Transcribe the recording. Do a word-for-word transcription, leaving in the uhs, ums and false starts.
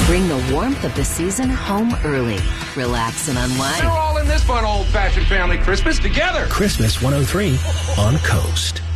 Bring the warmth of the season home early. Relax and unwind. We're all in this fun old-fashioned family Christmas together. Christmas one oh three on Coast.